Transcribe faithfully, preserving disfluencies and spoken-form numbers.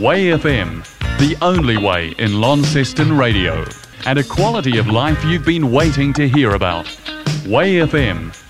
Way F M, the only way in Launceston radio, and a quality of life you've been waiting to hear about. Way F M,